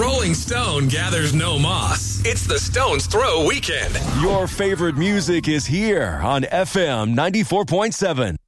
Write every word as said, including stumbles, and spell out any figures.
Rolling Stone gathers no moss. It's the Stones Throw Weekend. Your favorite music is here on F M ninety-four point seven.